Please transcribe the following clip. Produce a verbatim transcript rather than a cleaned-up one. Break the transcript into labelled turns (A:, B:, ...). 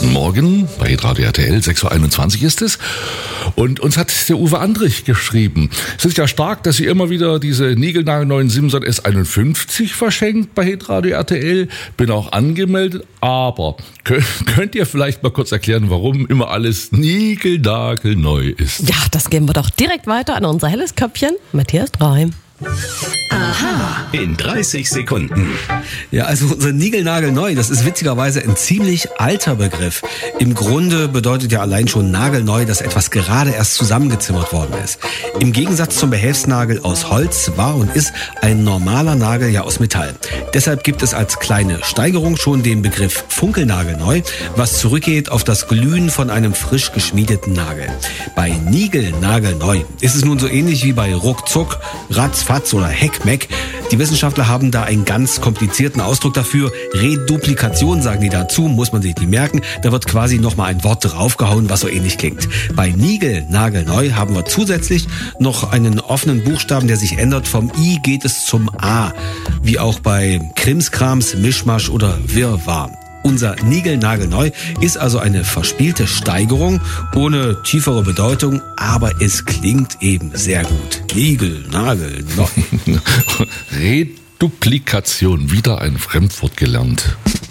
A: Guten Morgen, bei Hitradio R T L, sechs Uhr einundzwanzig ist es. Und uns hat der Uwe Andrich geschrieben. Es ist ja stark, dass ihr immer wieder diese niegelnagelneuen Simson S einundfünfzig verschenkt bei Hitradio R T L. Bin auch angemeldet, aber könnt, könnt ihr vielleicht mal kurz erklären, warum immer alles niegelnagelneu ist?
B: Ja, das geben wir doch direkt weiter an unser helles Köpfchen, Matthias Dreim.
C: Aha. In dreißig Sekunden.
D: Ja, also unser Niegelnagelneu, das ist witzigerweise ein ziemlich alter Begriff. Im Grunde bedeutet ja allein schon nagelneu, dass etwas gerade erst zusammengezimmert worden ist. Im Gegensatz zum Behelfsnagel aus Holz war und ist ein normaler Nagel ja aus Metall. Deshalb gibt es als kleine Steigerung schon den Begriff Funkelnagelneu, was zurückgeht auf das Glühen von einem frisch geschmiedeten Nagel. Bei Niegelnagelneu ist es nun so ähnlich wie bei Ruckzuck, Ratzfatz oder Heckmeck. Die Wissenschaftler haben da einen ganz komplizierten Ausdruck dafür. Reduplikation sagen die dazu, muss man sich nicht merken. Da wird quasi nochmal ein Wort draufgehauen, was so ähnlich klingt. Bei Niegelnagelneu haben wir zusätzlich noch einen offenen Buchstaben, der sich ändert. Vom I geht es zum A. Wie auch bei Krimskrams, Mischmasch oder Wirrwarr. Unser Niegelnagelneu ist also eine verspielte Steigerung ohne tiefere Bedeutung, aber es klingt eben sehr gut. Niegelnagelneu.
A: Reduplikation, wieder ein Fremdwort gelernt.